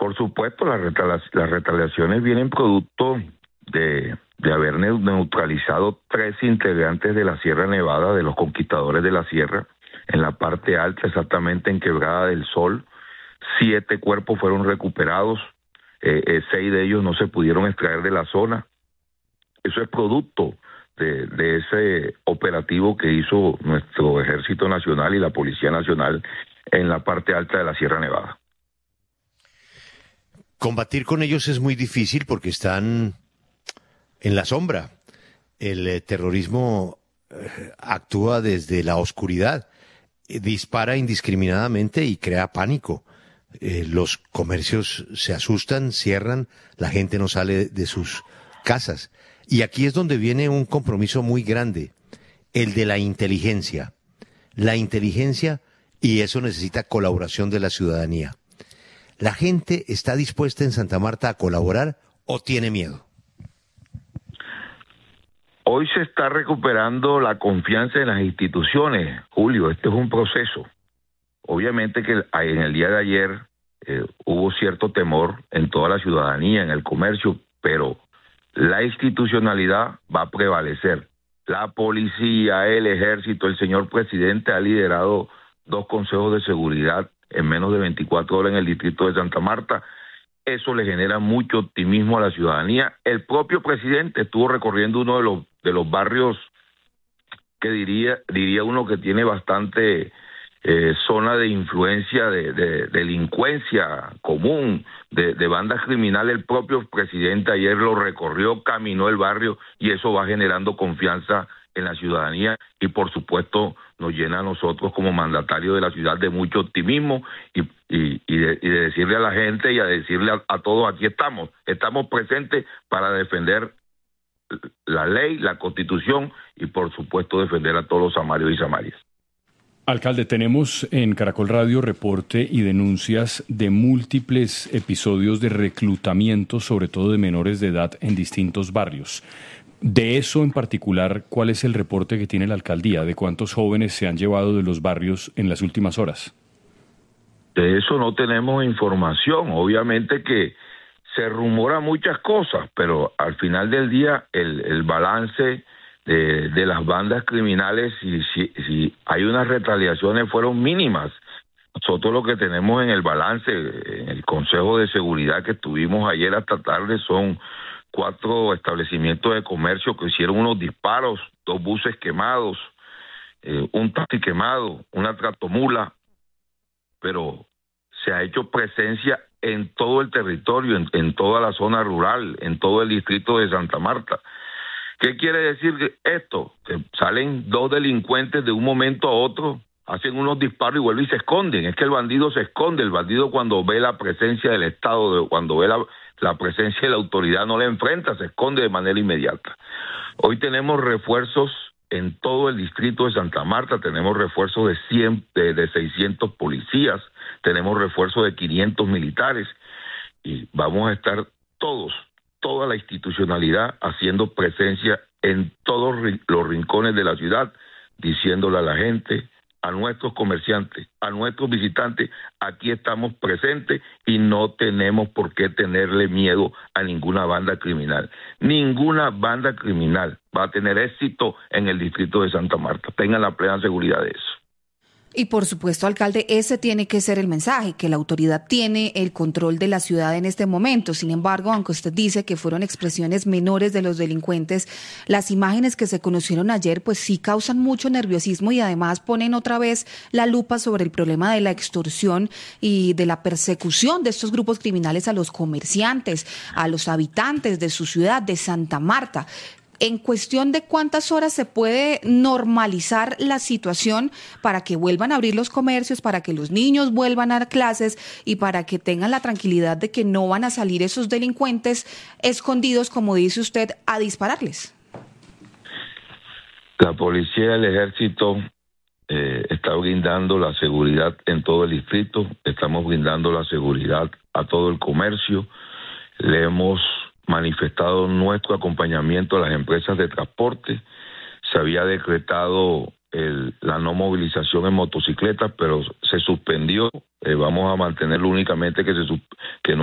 Por supuesto, las retaliaciones vienen producto de haber neutralizado 3 integrantes de la Sierra Nevada, de los conquistadores de la Sierra, en la parte alta, exactamente en Quebrada del Sol. 7 cuerpos fueron recuperados, 6 de ellos no se pudieron extraer de la zona. Eso es producto de ese operativo que hizo nuestro Ejército Nacional y la Policía Nacional en la parte alta de la Sierra Nevada. Combatir con ellos es muy difícil porque están en la sombra. El terrorismo actúa desde la oscuridad, dispara indiscriminadamente y crea pánico. Los comercios se asustan, cierran, la gente no sale de sus casas. Y aquí es donde viene un compromiso muy grande, el de la inteligencia. La inteligencia, y eso necesita colaboración de la ciudadanía. ¿La gente está dispuesta en Santa Marta a colaborar o tiene miedo? Hoy se está recuperando la confianza en las instituciones, Julio. Este es un proceso. Obviamente que en el día de ayer hubo cierto temor en toda la ciudadanía, en el comercio, pero la institucionalidad va a prevalecer. La policía, el ejército, el señor presidente ha liderado 2 consejos de seguridad en menos de 24 horas en el distrito de Santa Marta. Eso le genera mucho optimismo a la ciudadanía. El propio presidente estuvo recorriendo uno de los barrios que diría uno que tiene bastante zona de influencia de delincuencia común, de bandas criminales. El propio presidente ayer lo recorrió, caminó el barrio y eso va generando confianza en la ciudadanía y por supuesto nos llena a nosotros como mandatarios de la ciudad de mucho optimismo y de decirle a la gente y a decirle a todos, aquí estamos presentes para defender la ley, la Constitución y por supuesto defender a todos los samarios y samarias. Alcalde, tenemos en Caracol Radio reporte y denuncias de múltiples episodios de reclutamiento, sobre todo de menores de edad en distintos barrios. De eso en particular, ¿cuál es el reporte que tiene la alcaldía? ¿De cuántos jóvenes se han llevado de los barrios en las últimas horas? De eso no tenemos información. Obviamente que se rumora muchas cosas, pero al final del día el balance de las bandas criminales, si hay unas retaliaciones, fueron mínimas. Nosotros lo que tenemos en el balance, en el Consejo de Seguridad que tuvimos ayer hasta tarde, son 4 establecimientos de comercio que hicieron unos disparos, 2 buses quemados, un taxi quemado, una tractomula, pero se ha hecho presencia en todo el territorio, en toda la zona rural, en todo el distrito de Santa Marta. ¿Qué quiere decir esto? Que salen 2 delincuentes de un momento a otro, hacen unos disparos y vuelven y se esconden. Es que el bandido se esconde, el bandido cuando ve la presencia del Estado, cuando ve la presencia de la autoridad no le enfrenta, se esconde de manera inmediata. Hoy tenemos refuerzos en todo el distrito de Santa Marta, tenemos refuerzos de 600 policías, tenemos refuerzos de 500 militares y vamos a estar toda la institucionalidad haciendo presencia en todos los rincones de la ciudad, diciéndole a la gente, a nuestros comerciantes, a nuestros visitantes, aquí estamos presentes y no tenemos por qué tenerle miedo a ninguna banda criminal. Ninguna banda criminal va a tener éxito en el distrito de Santa Marta. Tengan la plena seguridad de eso. Y por supuesto, alcalde, ese tiene que ser el mensaje, que la autoridad tiene el control de la ciudad en este momento. Sin embargo, aunque usted dice que fueron expresiones menores de los delincuentes, las imágenes que se conocieron ayer pues sí causan mucho nerviosismo y además ponen otra vez la lupa sobre el problema de la extorsión y de la persecución de estos grupos criminales a los comerciantes, a los habitantes de su ciudad, de Santa Marta. En cuestión de cuántas horas se puede normalizar la situación para que vuelvan a abrir los comercios, para que los niños vuelvan a clases y para que tengan la tranquilidad de que no van a salir esos delincuentes escondidos, como dice usted, a dispararles. La policía y el ejército está brindando la seguridad en todo el distrito, estamos brindando la seguridad a todo el comercio, le hemos manifestado nuestro acompañamiento a las empresas de transporte. Se había decretado la no movilización en motocicletas, pero se suspendió. Vamos a mantenerlo únicamente que no